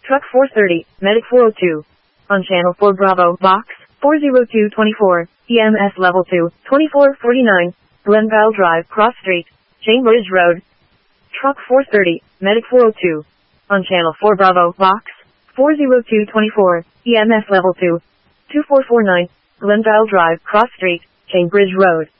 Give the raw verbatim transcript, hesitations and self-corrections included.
Truck four thirty, Medic four oh two. On Channel four Bravo, Box, four oh two twenty-four, E M S Level two, twenty-four forty-nine, Glenvale Drive, Cross Street, Cambridge Road. Truck four thirty, Medic four oh two. On Channel four Bravo, Box, four oh two twenty-four, E M S Level two, twenty-four forty-nine, Glenvale Drive, Cross Street, Cambridge Road.